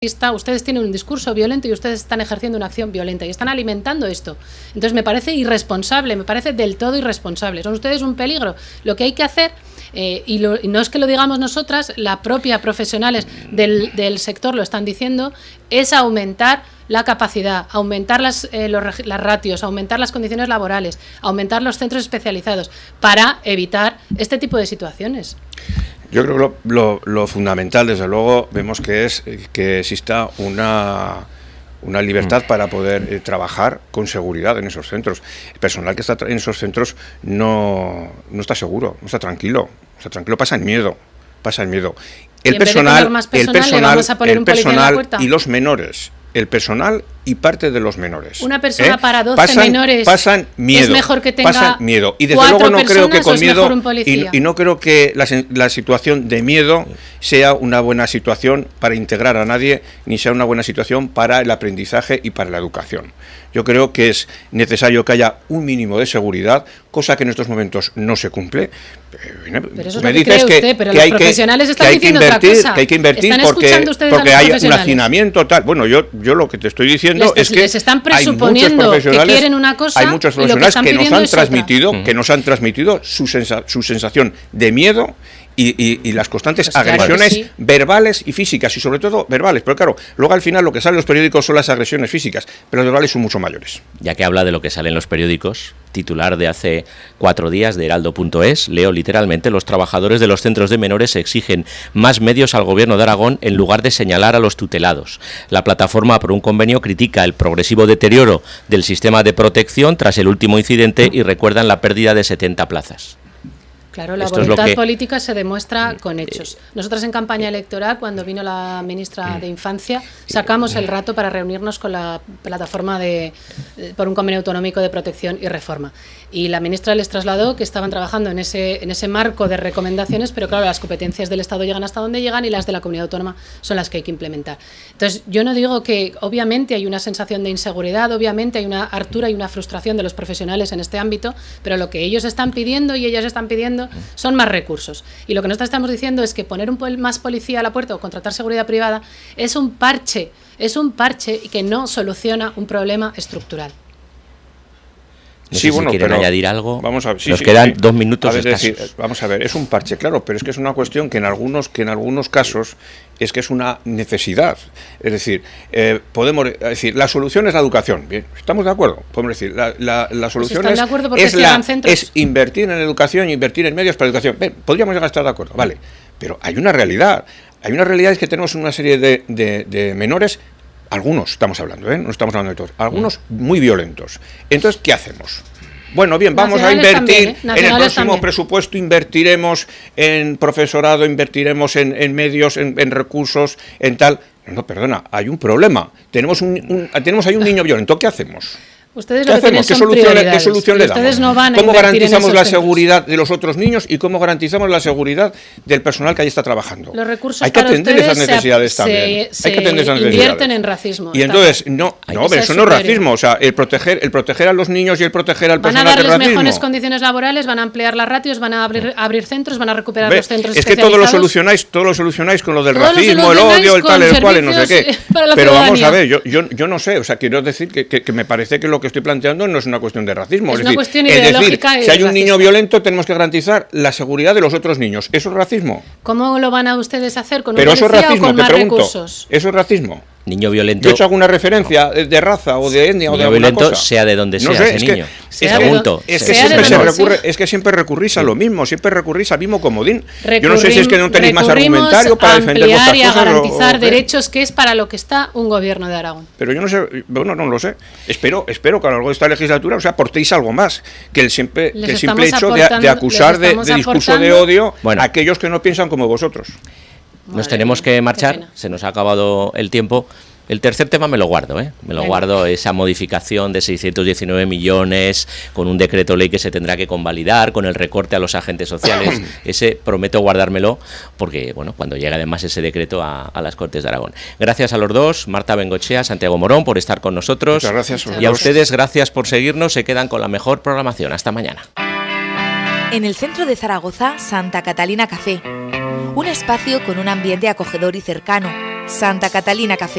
ustedes tienen un discurso violento y ustedes están ejerciendo una acción violenta y están alimentando esto. Entonces me parece irresponsable, me parece del todo irresponsable. Son ustedes un peligro. Lo que hay que hacer, y no es que lo digamos nosotras, la propia profesionales del sector lo están diciendo, es aumentar la capacidad, aumentar las ratios, aumentar las condiciones laborales, aumentar los centros especializados para evitar este tipo de situaciones. Yo creo que lo fundamental, desde luego, vemos que es que exista una libertad para poder trabajar con seguridad en esos centros. El personal que está en esos centros no está seguro, no está tranquilo, pasa en miedo. El personal y los menores. El personal y parte de los menores. Una persona para 12 menores pasan miedo, es mejor que tenga pasan miedo. Y desde luego no creo que con miedo y no creo que la situación de miedo sea una buena situación para integrar a nadie, ni sea una buena situación para el aprendizaje y para la educación. Yo creo que es necesario que haya un mínimo de seguridad, cosa que en estos momentos no se cumple. Pero eso es me dices que los profesionales están diciendo otra cosa. Que hay que invertir porque hay un hacinamiento tal. Bueno, yo lo que te estoy diciendo es que les están presuponiendo que quieren una cosa. Hay muchos profesionales que nos han transmitido su sensación de miedo y las constantes agresiones verbales y físicas, y sobre todo verbales, pero claro, luego al final lo que sale en los periódicos son las agresiones físicas, pero las verbales son mucho mayores. Ya que habla de lo que sale en los periódicos, titular de hace 4 días de Heraldo.es, leo literalmente: los trabajadores de los centros de menores exigen más medios al gobierno de Aragón en lugar de señalar a los tutelados. La plataforma por un convenio critica el progresivo deterioro del sistema de protección tras el último incidente y recuerdan la pérdida de 70 plazas. Claro, la voluntad política se demuestra con hechos. Nosotras en campaña electoral, cuando vino la ministra de Infancia, sacamos el rato para reunirnos con la plataforma por un convenio autonómico de protección y reforma. Y la ministra les trasladó que estaban trabajando en ese marco de recomendaciones, pero claro, las competencias del Estado llegan hasta donde llegan y las de la comunidad autónoma son las que hay que implementar. Entonces, yo no digo que obviamente hay una sensación de inseguridad, obviamente hay una hartura y una frustración de los profesionales en este ámbito, pero lo que ellos están pidiendo y ellas están pidiendo son más recursos. Y lo que nosotros estamos diciendo es que poner más policía a la puerta o contratar seguridad privada es un parche y que no soluciona un problema estructal. No sé si quieren añadir algo. Vamos a ver, nos quedan 2 minutos escasos. Vamos a ver, es un parche, claro, pero es que es una cuestión que en algunos casos es que es una necesidad. Es decir, podemos decir, la solución es la educación. Bien, ¿estamos de acuerdo? Podemos decir, la solución es invertir en educación y invertir en medios para educación. Bien, podríamos llegar a estar de acuerdo, vale. Pero hay una realidad. Es que tenemos una serie de menores. Algunos estamos hablando, no estamos hablando de todos. Algunos muy violentos. Entonces, ¿qué hacemos? Bueno, bien, vamos a invertir en el próximo presupuesto, invertiremos en profesorado, invertiremos en medios, en recursos, en tal. No, perdona, hay un problema. Tenemos ahí un niño violento. ¿Qué hacemos? Ustedes lo que tienen son prioridades. ¿Qué solución le damos? No van a ¿Cómo garantizamos la seguridad de los otros niños y cómo garantizamos la seguridad del personal que ahí está trabajando? Los recursos hay que atender esas necesidades también. Hay que atender esas necesidades. Invierten en racismo. Y entonces, pero eso no es racismo. O sea, el proteger a los niños y el proteger al personal. Van a darles mejores condiciones laborales, van a ampliar las ratios, van a abrir centros, van a recuperar los centros especializados. Es que todo lo solucionáis con lo del racismo, el odio, el tal, el cual, no sé qué. Pero vamos a ver, yo no sé. O sea, quiero decir que me parece que lo que estoy planteando no es una cuestión de racismo. Es una cuestión ideológica. Si hay un niño violento, tenemos que garantizar la seguridad de los otros niños. ¿Eso es racismo? ¿Cómo lo van a ustedes hacer? ¿Con un policía o con más recursos? ¿Eso es racismo? Niño violento. Yo he hecho alguna referencia de raza o de etnia o de alguna cosa. Sea de donde sea, ese niño. Es que siempre recurrís a lo mismo, siempre recurrís al mismo comodín. Yo no sé si es que no tenéis más argumentario para defender vuestras cosas. Y a garantizar derechos, que es para lo que está un gobierno de Aragón. Pero yo no sé, no lo sé. Espero que a lo largo de esta legislatura aportéis algo más que el simple hecho de acusar de discurso de odio a aquellos que no piensan como vosotros. Nos tenemos que marchar, se nos ha acabado el tiempo. El tercer tema me lo guardo, me lo guardo, esa modificación de 619 millones con un decreto ley que se tendrá que convalidar, con el recorte a los agentes sociales. Ese prometo guardármelo porque, bueno, cuando llegue además ese decreto a las Cortes de Aragón. Gracias a los dos, Marta Bengoechea, Santiago Morón, por estar con nosotros. Muchas gracias. Y a ustedes, gracias por seguirnos. Se quedan con la mejor programación. Hasta mañana. En el centro de Zaragoza, Santa Catalina Café. Un espacio con un ambiente acogedor y cercano, Santa Catalina Café.